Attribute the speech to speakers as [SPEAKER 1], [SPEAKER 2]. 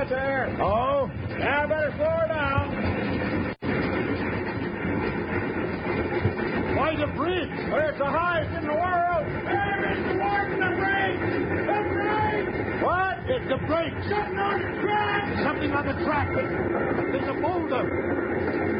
[SPEAKER 1] there.
[SPEAKER 2] Oh?
[SPEAKER 1] Yeah, I better slow her down.
[SPEAKER 2] Why the bridge?
[SPEAKER 1] Well, it's the highest in the world. Hey, Mr. Warden, the brakes! The brakes!
[SPEAKER 2] What? It's the brakes.
[SPEAKER 1] Something on the track!
[SPEAKER 2] Something on the track. There's a boulder.